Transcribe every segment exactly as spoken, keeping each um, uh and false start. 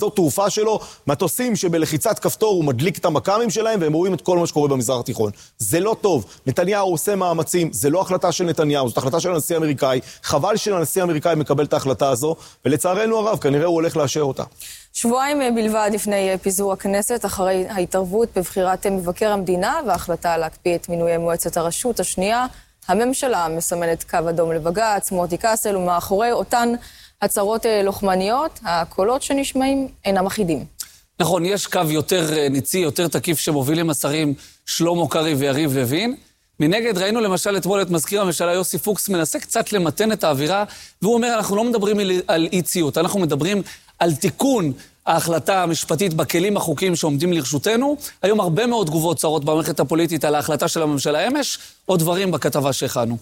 תעופה שלו, מטוסים שבלחיצת כפתור הוא מדליק את המקמים שלהם, והם רואים את כל מה שקורה במזרח התיכון. זה לא טוב. נתניהו עושה מאמצים, זה לא החלטה של נתניהו, זאת החלטה של הנשיא האמריקאי. חבל שהנשיא האמריקאי מקבל את ההחלטה הזו, ולצערנו הרב, כנראה הוא הולך לאשר אותה. שבועיים בלבד לפני פיזור הכנסת, אחרי ההתערבות בבחירת מבקר המדינה, וההחלטה להקפיא את מינוי מועצת הרשות השנייה, הממשלה מסמנת קו אדום לבג"ץ, מוטי קסל, ומאחורי אותן הצהרות לוחמניות, הקולות שנשמעים אינם אחידים. נכון, יש קו יותר ניצי, יותר תקיף שמובילים השרים שלמה קרעי ויריב לוין. מנגד ראינו למשל אתמול את מזכיר הממשלה יוסי פוקס מנסה קצת למתן את האווירה, והוא אומר, אנחנו לא מדברים על אי ציות, אנחנו מדברים על תיקון ההחלטה המשפטית בכלים החוקיים שעומדים לרשותנו. היום הרבה מאוד תגובות צרות במערכת הפוליטית על ההחלטה של הממשלה אמש, עוד דברים בכתבה שהכנו.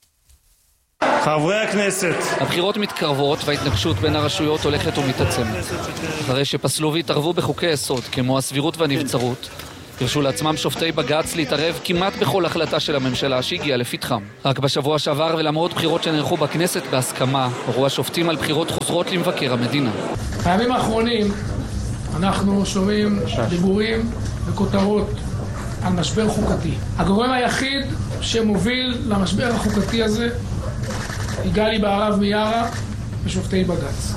חברי הכנסת. הבחירות מתקרבות וההתנגשות בין הרשויות הולכת ומתעצמת. אחרי שפסלו והתערבו בחוקי יסוד, כמו הסבירות והנבצרות, הרשו לעצמם שופטי בג"ץ להתערב כמעט בכל החלטה של הממשלה שהגיעה לפתחם. רק בשבוע שעבר ולמרות בחירות שנערכו בכנסת בהסכמה, הורו השופטים על בחירות חוזרות למבקר המדינה. בימים האחרונים אנחנו שומעים דיבורים וכותרות על משבר חוקתי. הגורם היחיד שמוביל למשבר החוקתי הזה היא גלי בהרב מיארה ושופטי בג"ץ.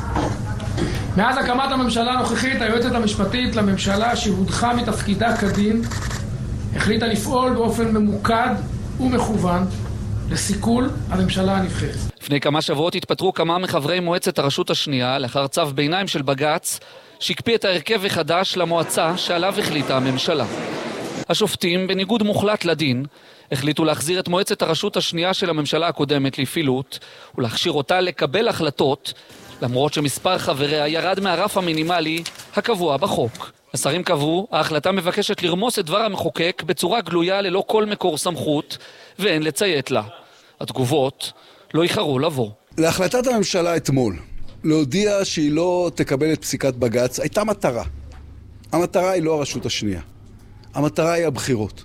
מאז הקמת הממשלה הנוכחית, היועצת המשפטית לממשלה שהודחה מתפקידה כדין, החליטה לפעול באופן ממוקד ומכוון לסיכול הממשלה הנבחרת. לפני כמה שבועות התפטרו כמה מחברי מועצת הרשות השנייה לאחר צו ביניים של בג"ץ שהקפיא את ההרכב החדש למועצה שעליו החליטה הממשלה. השופטים, בניגוד מוחלט לדין, החליטו להחזיר את מועצת הרשות השנייה של הממשלה הקודמת לפעילות ולהכשיר אותה לקבל החלטות, למרות שמספר חבריה ירד מהרף המינימלי הקבוע בחוק. השרים קבעו, ההחלטה מבקשת לרמוס את דבר המחוקק בצורה גלויה ללא כל מקור סמכות, ואין לציית לה. התגובות לא איחרו לבוא. להחלטת הממשלה אתמול, להודיע שהיא לא תקבל את פסיקת בג"ץ, הייתה מטרה. המטרה היא לא הרשות השנייה. המטרה היא הבחירות.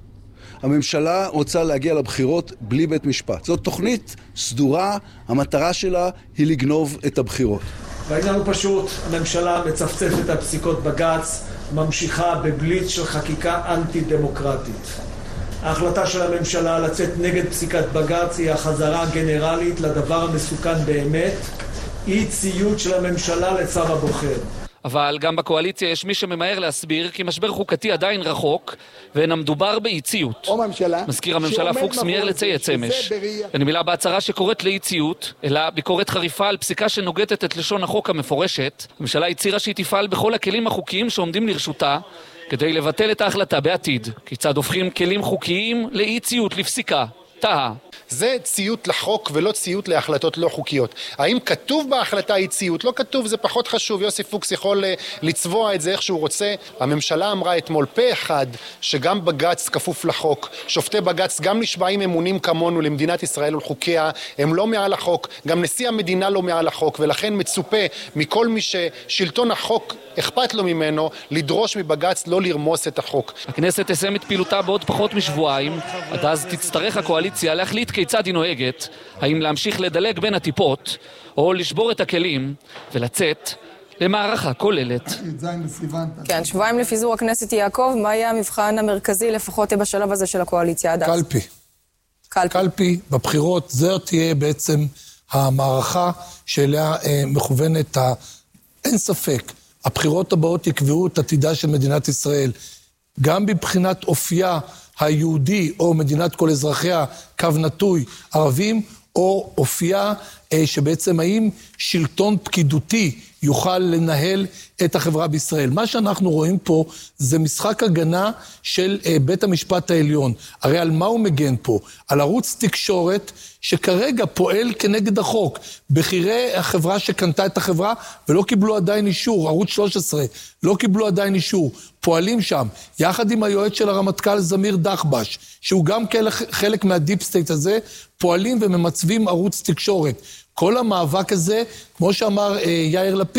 הממשלה רוצה להגיע לבחירות בלי בית משפט. זאת תוכנית סדורה, המטרה שלה היא לגנוב את הבחירות. והעניין הוא פשוט, הממשלה מצפצפת את הפסיקות בג"ץ, ממשיכה בבליץ של חקיקה אנטי-דמוקרטית. ההחלטה של הממשלה לצאת נגד פסיקת בג"ץ היא החזרה הגנרלית לדבר המסוכן באמת, אי ציות של הממשלה לצו הבוחר. אבל גם בקואליציה יש מי שממהר להסביר כי משבר חוקתי עדיין רחוק ואין המדובר באי ציות. מזכיר הממשלה פוקס מיהר לצייץ אמש. אין מילה בהצהרה שקוראת לאי ציות, אלא ביקורת חריפה על פסיקה שנוגדת את לשון החוק המפורשת. הממשלה הצהירה שהיא תפעל בכל הכלים החוקיים שעומדים לרשותה כדי לבטל את ההחלטה בעתיד. כיצד הופכים כלים חוקיים לאי ציות לפסיקה? תאה. זה ציות לחוק ולא ציות להחלטות לא חוקיות. האם כתוב בהחלטה היא ציות? לא כתוב, זה פחות חשוב. יוסי פוקס יכול לצבוע את זה איך שהוא רוצה. הממשלה אמרה אתמול פה אחד שגם בג"ץ כפוף לחוק. שופטי בג"ץ גם נשבעים אמונים כמונו למדינת ישראל ולחוקיה. הם לא מעל החוק. גם נשיא המדינה לא מעל החוק. ולכן מצופה מכל מי ששלטון החוק אכפת לו ממנו לדרוש מבג"ץ לא לרמוס את החוק. הכנסת תסיים את פעילותה בעוד פחות משבועיים. עד אז תצטרך הקואליציה להחליט כיצד היא נוהגת, האם להמשיך לדלג בין הטיפות, או לשבור את הכלים ולצאת למערכה כוללת. כן, שבועיים לפיזור הכנסת יעקב, מה יהיה המבחן המרכזי לפחות בשלב הזה של הקואליציה עד אז? קלפי. קלפי. קלפי בבחירות, זו תהיה בעצם המערכה שאליה אה, מכוונת, ה... אין ספק, הבחירות הבאות יקבעו את עתידה של מדינת ישראל, גם בבחינת אופייה היהודי או מדינת כל אזרחיה, קו נטוי, ערבים, או אופייה אה, שבעצם האם שלטון פקידותי יוכל לנהל את החברה בישראל. מה שאנחנו רואים פה זה משחק הגנה של אה, בית המשפט העליון. הרי על מה הוא מגן פה? על ערוץ תקשורת שכרגע פועל כנגד החוק. בחירי החברה שקנתה את החברה ולא קיבלו עדיין אישור, ערוץ שלוש עשרה, לא קיבלו עדיין אישור. פועלים שם, יחד עם היועץ של הרמטכ"ל זמיר דחבש, שהוא גם חלק מהדיפ סטייט הזה, פועלים וממצבים ערוץ תקשורת. כל המאבק הזה, כמו שאמר אה, יאיר לפיד,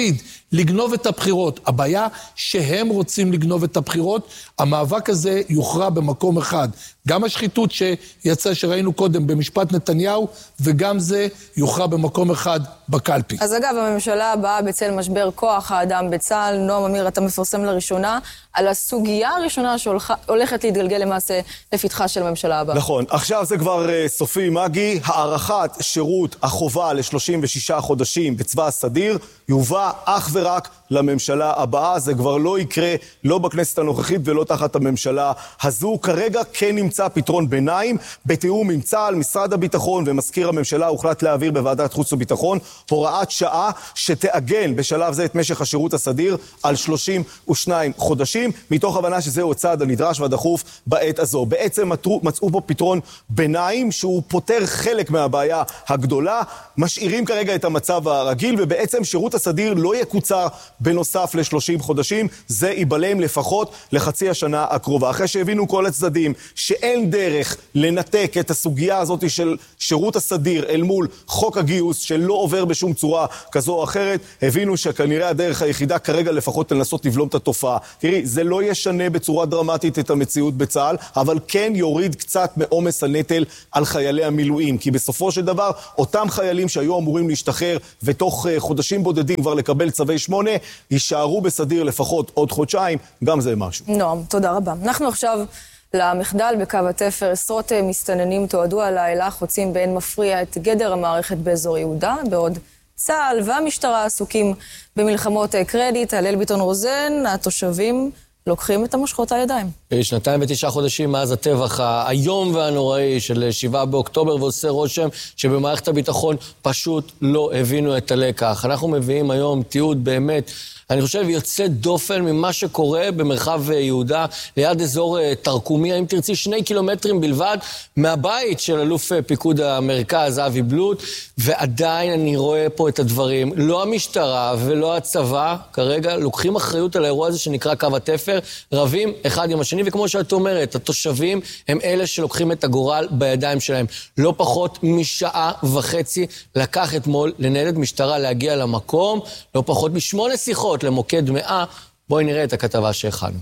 לגנוב את הבחירות. הבעיה שהם רוצים לגנוב את הבחירות, המאבק הזה יוכרע במקום אחד. גם השחיתות שיצא שראינו קודם במשפט נתניהו, וגם זה יוכרע במקום אחד בקלפי. אז אגב, הממשלה הבאה בצל משבר כוח האדם בצה"ל, נועם אמיר, אתה מפרסם לראשונה על הסוגיה הראשונה שהולכת להתגלגל למעשה לפתחה של הממשלה הבאה. נכון, עכשיו זה כבר uh, סופי מגי, הארכת שירות החובה ל-שלושים ושישה חודשים בצבא הסדיר, יובא אך ורק לממשלה הבאה, זה כבר לא יקרה, לא בכנסת הנוכחית ולא תחת הממשלה הזו. כרגע כן נמצא פתרון ביניים, בתיאום עם צה"ל, משרד הביטחון ומזכיר הממשלה, הוחלט להעביר בוועדת חוץ וביטחון, הוראת שעה שתעגן בשלב זה את משך השירות הסדיר על שלושים ושניים חודשים, מתוך הבנה שזהו הצעד הנדרש והדחוף בעת הזו. בעצם מצאו פה פתרון ביניים שהוא פותר חלק מהבעיה הגדולה, משאירים כרגע את המצב הרגיל, ובעצם שירות הסדיר לא יקוצר בנוסף ל-שלושים חודשים, זה ייבלם לפחות לחצי השנה הקרובה. אחרי שהבינו כל הצדדים שאין דרך לנתק את הסוגיה הזאת של שירות הסדיר אל מול חוק הגיוס שלא עובר בשום צורה כזו או אחרת, הבינו שכנראה הדרך היחידה כרגע לפחות לנסות לבלום את התופעה. תראי, זה לא ישנה בצורה דרמטית את המציאות בצה"ל, אבל כן יוריד קצת מעומס הנטל על חיילי המילואים, כי בסופו של דבר אותם חיילים שהיו אמורים להשתחרר ותוך חודשים בודדים כבר לקבל צווי שמונה, יישארו בסדיר לפחות עוד חודשיים, גם זה משהו. נועם, תודה רבה. אנחנו עכשיו למחדל בקו התפר, עשרות מסתננים תועדו הלילה, חוצים באין מפריע את גדר המערכת באזור יהודה, בעוד צה"ל והמשטרה עסוקים במלחמות קרדיט. הלל ביטון רוזן, התושבים לוקחים את המושכות הידיים. שנתיים ותשעה חודשים מאז הטבח היום והנוראי של שבעה באוקטובר, ועושה רושם שבמערכת הביטחון פשוט לא הבינו את הלקח. אנחנו מביאים היום תיעוד באמת, אני חושב, יוצא דופן ממה שקורה במרחב יהודה, ליד אזור תרקומי, אם תרצי, שני קילומטרים בלבד מהבית של אלוף פיקוד המרכז, אבי בלוט, ועדיין אני רואה פה את הדברים. לא המשטרה ולא הצבא, כרגע, לוקחים אחריות על האירוע הזה שנקרא קו התפר, רבים אחד עם השני, וכמו שאת אומרת, התושבים הם אלה שלוקחים את הגורל בידיים שלהם. לא פחות משעה וחצי לקח אתמול לניידת משטרה להגיע למקום, לא פחות משמונה שיחות למוקד מאה. בואי נראה את הכתבה שהכנו.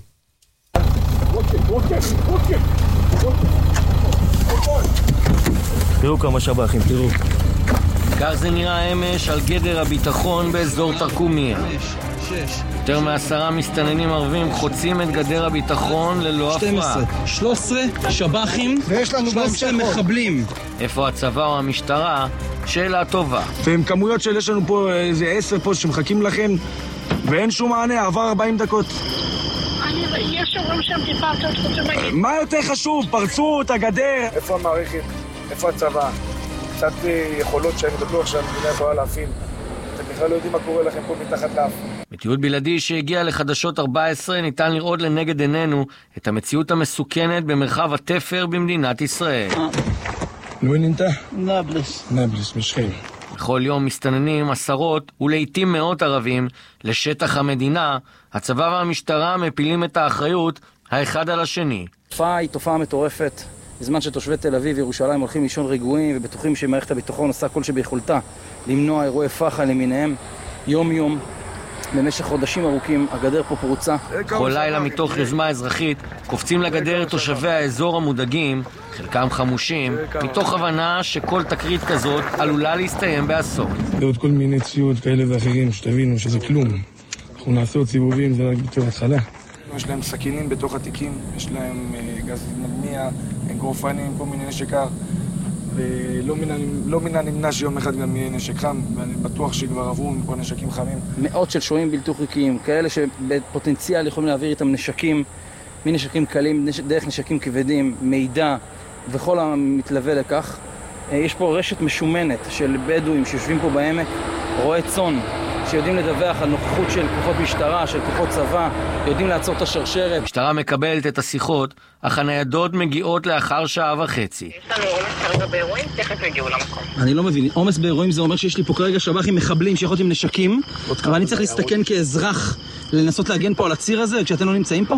תראו כמה שב"חים, תראו. כך זה נראה אמש על גדר הביטחון באזור תרקומיה. יותר מעשרה מסתננים ערבים חוצים את גדר הביטחון ללא הפרעה. שלוש עשרה שב"חים ויש לנו שלוש עשרה מחבלים. איפה הצבא או המשטרה? שאלה טובה. ועם כמויות של יש לנו פה איזה עשר פה שמחכים לכם ואין שום מענה, עבר ארבעים דקות. יש אומרים שם טיפה קצת חוצה. מה יותר חשוב? פרצו את הגדר. איפה המערכת? איפה הצבא? קצת יכולות שאני בטוח שהמדינה יכולה להפעיל. אתם בכלל לא יודעים מה קורה לכם פה מתחת לאף. בתיעוד בלעדי שהגיע לחדשות ארבע עשרה ניתן לראות לנגד עינינו את המציאות המסוכנת במרחב התפר במדינת ישראל. לא נינתה? נבלס. נבלס, משכם. בכל יום מסתננים עשרות ולעיתים מאות ערבים לשטח המדינה. הצבא והמשטרה מפילים את האחריות האחד על השני. התופעה היא תופעה מטורפת. בזמן שתושבי תל אביב וירושלים הולכים לישון רגועים ובטוחים שמערכת הביטחון עושה כל שביכולתה למנוע אירועי פח"ע למיניהם, יום יום במשך חודשים ארוכים הגדר פה פרוצה. כל לילה מתוך יוזמה אזרחית קופצים לגדר תושבי האזור המודאגים, חלקם חמושים, מתוך הבנה שכל תקרית כזאת עלולה להסתיים באסון. זה עוד כל מיני ציוד כאלה ואחרים שתבינו שזה כלום. אנחנו נעשה עוד סיבובים, זה רק בתור התחלה. יש להם סכינים בתוך התיקים, יש להם גז מדמיע, גרופנים, כל מיני נשק קר, ולא מן, לא מן הנמנע שיום אחד גם יהיה נשק חם, ואני בטוח שכבר עברו מפה נשקים חמים. מאות של שוהים בלתי חוקיים, כאלה שבפוטנציאל יכולים להעביר איתם נשקים, מנשקים קלים, דרך נשקים כבדים, מידע וכל המתלווה לכך. יש פה רשת משומנת של בדואים שיושבים פה בעמק, רועי צאן, שיודעים לדווח על נוכחות של כוחות משטרה, של כוחות צבא, יודעים לעצור את השרשרת. המשטרה מקבלת את השיחות, אך הניידות מגיעות לאחר שעה וחצי. יש לנו עומס כרגע באירועים, תכף יגיעו למקום. אני לא מבין, עומס באירועים זה אומר שיש לי פה כרגע שב"חים מחבלים שיכולים עם נשקים, אבל אני צריך להסתכן כאזרח לנסות להגן פה על הציר הזה כשאתם לא נמצאים פה?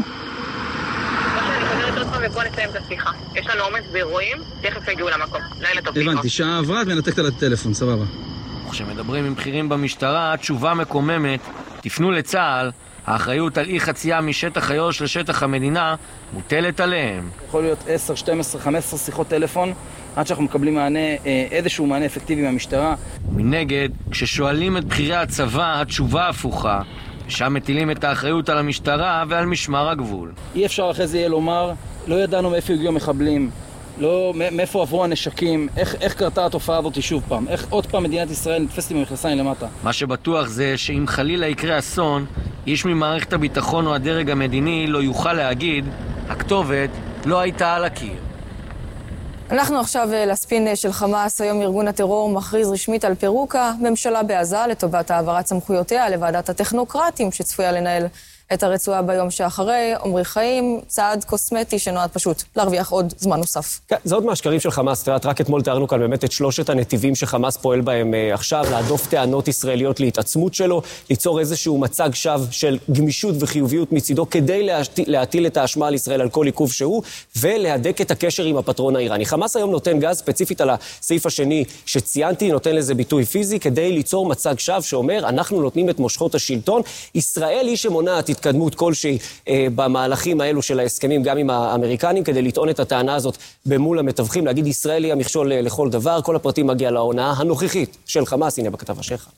ובוא נסיים את השיחה. יש לנו עומס באירועים, תכף יגיעו למקום. לילה טוב. הבנתי, שעה עברה ומנתקת על הטלפון, סבבה. כשמדברים עם בכירים במשטרה, התשובה מקוממת, תפנו לצה"ל, האחריות על אי חצייה משטח איו"ש לשטח המדינה מוטלת עליהם. יכול להיות עשר, שתים עשרה, חמש עשרה שיחות טלפון עד שאנחנו מקבלים מענה, איזשהו מענה אפקטיבי מהמשטרה. מנגד, כששואלים את בכירי הצבא, התשובה הפוכה, ושם מטילים את האחריות על המשטרה ועל משמר הגבול. אי אפשר אחרי זה יהיה לומר, לא ידענו מאיפה הגיעו מחבלים, לא, מאיפה עברו הנשקים, איך, איך קרתה התופעה הזאת שוב פעם, איך עוד פעם מדינת ישראל נתפסת עם המכנסיים למטה. מה שבטוח זה שאם חלילה יקרה אסון, איש ממערכת הביטחון או הדרג המדיני לא יוכל להגיד, הכתובת לא הייתה על הקיר. אנחנו עכשיו לספין של חמאס. היום ארגון הטרור מכריז רשמית על פירוק הממשלה בעזה לטובת העברת סמכויותיה לוועדת הטכנוקרטים שצפויה לנהל את הרצועה ביום שאחרי. עומרי חיים, צעד קוסמטי שנועד פשוט להרוויח עוד זמן נוסף. כן, זה עוד מהשקרים של חמאס. תראה, רק אתמול תיארנו כאן באמת את שלושת הנתיבים שחמאס פועל בהם אה, עכשיו, להדוף טענות ישראליות להתעצמות שלו, ליצור איזשהו מצג שווא של גמישות וחיוביות מצידו כדי להטיל, להטיל את האשמה על ישראל על כל עיכוב שהוא, ולהדק את הקשר עם הפטרון האיראני. חמאס היום נותן גז ספציפית על הסעיף השני שציינתי, נותן לזה ביטוי פיזי כדי ליצור מצג שווא שאומר, אנחנו נותנים את מושכות השלטון, ישראל היא שמונעת התקדמות כלשהי אה, במהלכים האלו של ההסכמים גם עם האמריקנים, כדי לטעון את הטענה הזאת במול המתווכים, להגיד ישראל היא המכשול לכל דבר. כל הפרטים מגיע להונאה הנוכחית של חמאס, הנה בכתבה שלך.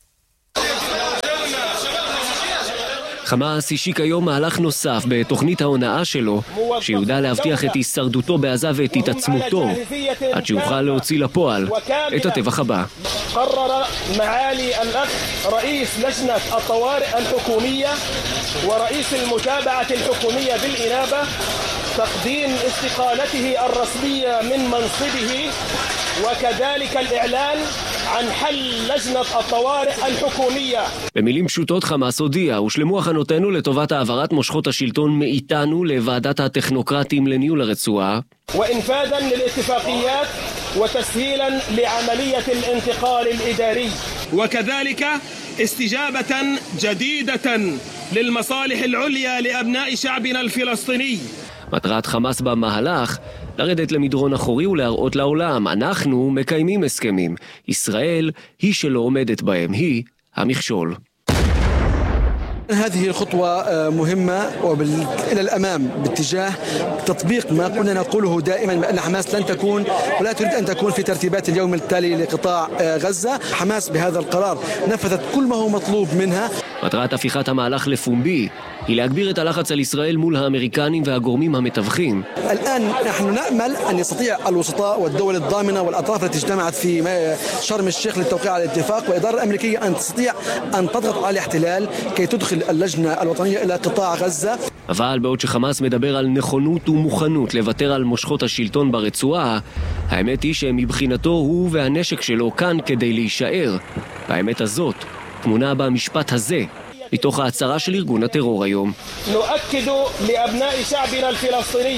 חמאס השיק היום מהלך נוסף בתוכנית ההונאה שלו, שיודע להבטיח את הישרדותו בעזה ואת התעצמותו, עד שיוכל להוציא לפועל את הטבח הבא. قرر معالي الأخ رئيس لجنة الطوارئ الحكومية ورئيس المتابعة الحكومية بالإنابة تقديم استقالته الرسمية من منصبه وكذلك الإعلان عن حل لجنة الطوارئ الحكومية. במילים פשוטות חמאס הודיע, הושלמו הכנותינו לטובת העברת מושכות השלטון מאיתנו לוועדת הטכנוקרטים לניהול הרצועה. وإنفاذا للاتفاقيات وتسهيلا لعملية الانتقال الإداري. وكذلك استجابة جديدة للمصالح العليا لأبناء شعبنا الفلسطيني. מטרת חמאס במהלך, לרדת למדרון אחורי ולהראות לעולם, אנחנו מקיימים הסכמים. ישראל היא שלא עומדת בהם, היא המכשול. هذه خطوة مهمة إلى الأمام باتجاه تطبيق ما كنا نقوله دائما أن حماس لن تكون ولا تريد أن تكون في ترتيبات اليوم التالي لقطاع غزة. حماس بهذا القرار نفذت كل ما هو مطلوب منها. מטרת הפיכת המהלך לפומבי היא להגביר את הלחץ על ישראל מול האמריקנים והגורמים המתווכים. الآن نحن نأمل أن يستطيع الوسطاء والدول الضامنة والأطراف التي اجتمعت في شرم الشيخ للتوقيع على الاتفاق والإدارة الأمريكية أن تستطيع أن تضغط على الاحتلال كي تدخل اللجنة الوطنية إلى قطاع غزة. אבל בעוד שחמאס מדבר על נכונות ומוכנות לוותר על מושכות השלטון ברצועה, האמת היא שמבחינתו הוא והנשק שלו כאן כדי להישאר. והאמת הזאת תמונה במשפט הזה, מתוך ההצהרה של ארגון הטרור היום. نؤكد لأبناء شعبنا الفلسطيني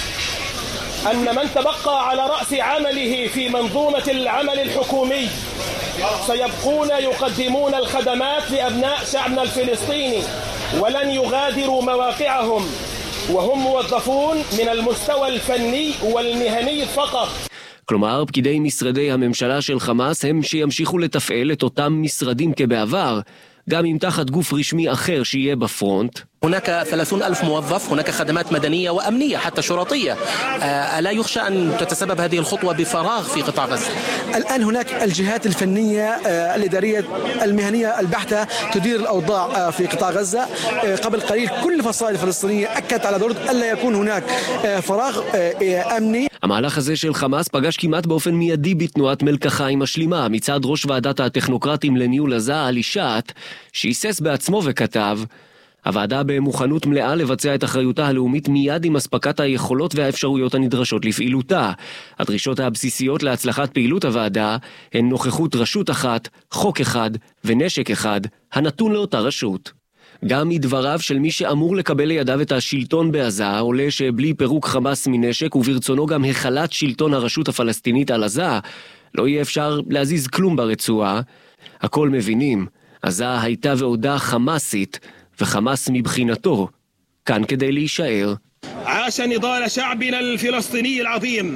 أن من تبقى على رأس عمله في منظومة العمل الحكومي سيبقون يقدمون الخدمات لأبناء شعبنا الفلسطيني ولن يغادروا مواقعهم وهم موظفون من المستوى الفني والمهني فقط. כלומר, פקידי משרדי הממשלה של חמאס הם שימשיכו לתפעל את אותם משרדים כבעבר, גם אם תחת גוף רשמי אחר שיהיה בפרונט. هناك ثلاثين ألف موظف، هناك خدمات مدنية وأمنية حتى شرطية. ألا يخشى أن تتسبب هذه الخطوة بفراغ في قطاع غزة؟ الآن هناك الجهات الفنية الإدارية المهنية البحتة تدير الأوضاع في قطاع غزة. قبل قليل كل الفصائل الفلسطينية أكدت على ضرورة ألا يكون هناك فراغ أمني. המהלך הזה של חמאס פגש כמעט באופן מיידי בתנועת מלקחיים השלימה מצד ראש ועדת הטכנוקרטים לניהול עזה, עלי שעת, שהיסס בעצמו וכתב, הוועדה במוכנות מלאה לבצע את אחריותה הלאומית מיד עם הספקת היכולות והאפשרויות הנדרשות לפעילותה. הדרישות הבסיסיות להצלחת פעילות הוועדה הן נוכחות רשות אחת, חוק אחד ונשק אחד, הנתון לאותה רשות. גם מדבריו של מי שאמור לקבל לידיו את השלטון בעזה, עולה שבלי פירוק חמאס מנשק וברצונו גם החלת שלטון הרשות הפלסטינית על עזה, לא יהיה אפשר להזיז כלום ברצועה. הכל מבינים, עזה הייתה ועודה חמאסית, וחמאס מבחינתו כאן כדי להישאר. عاش نضال شعبنا الفلسطيني العظيم.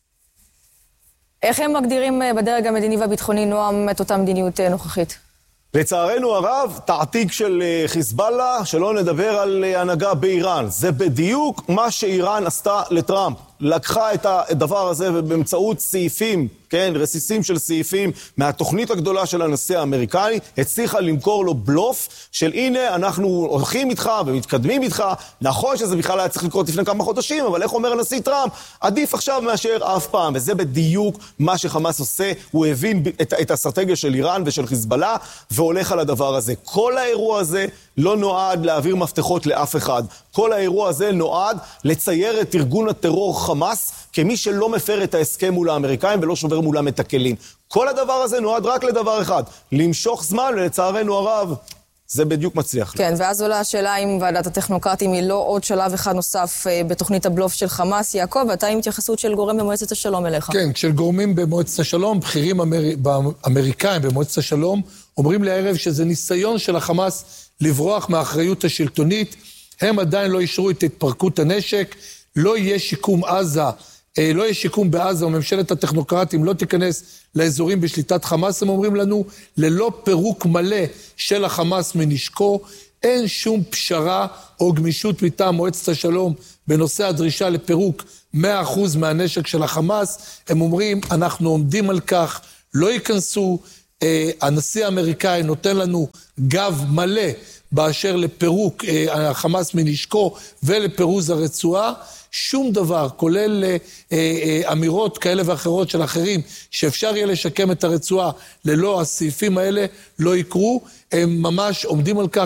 איך הם מגדירים בדרג המדיני והביטחוני, נועם, את אותה מדיניות נוכחית? לצערנו הרב, תעתיק של חיזבאללה, שלא נדבר על הנהגה באיראן. זה בדיוק מה שאיראן עשתה לטראמפ. לקחה את הדבר הזה ובאמצעות סעיפים, כן, רסיסים של סעיפים מהתוכנית הגדולה של הנשיא האמריקני, הצליחה למכור לו בלוף של הנה אנחנו הולכים איתך ומתקדמים איתך. נכון שזה בכלל היה צריך לקרות לפני כמה חודשים, אבל איך אומר הנשיא טראמפ? עדיף עכשיו מאשר אף פעם. וזה בדיוק מה שחמאס עושה. הוא הבין את, את האסטרטגיה של איראן ושל חיזבאללה והולך על הדבר הזה. כל האירוע הזה לא נועד להעביר מפתחות לאף אחד. כל האירוע הזה נועד לצייר את ארגון הטרור חמאס כמי שלא מפר את ההסכם מול האמריקאים ולא שובר מולם את הכלים. כל הדבר הזה נועד רק לדבר אחד, למשוך זמן, ולצערנו הרב, זה בדיוק מצליח. כן, ואז עולה השאלה אם ועדת הטכנוקרטים היא לא עוד שלב אחד נוסף בתוכנית הבלוף של חמאס. יעקב, ואתה עם התייחסות של גורם במועצת השלום אליך. כן, של גורמים במועצת השלום, בכירים אמר... באמריקאים במועצת השלום, אומרים לערב שזה ניסיון של החמאס לברוח מהאחריות השלטונית. הם עדיין לא אישרו את התפרקות הנשק, לא יהיה שיקום עזה, לא יהיה שיקום בעזה, וממשלת הטכנוקרטים לא תיכנס לאזורים בשליטת חמאס. הם אומרים לנו, ללא פירוק מלא של החמאס מנשקו, אין שום פשרה או גמישות מטעם מועצת השלום בנושא הדרישה לפירוק מאה אחוז מהנשק של החמאס. הם אומרים, אנחנו עומדים על כך, לא ייכנסו. הנשיא האמריקאי נותן לנו גב מלא באשר לפירוק החמאס מנשקו ולפירוז הרצועה. שום דבר, כולל אמירות כאלה ואחרות של אחרים, שאפשר יהיה לשקם את הרצועה ללא הסעיפים האלה, לא יקרו. הם ממש עומדים על כך.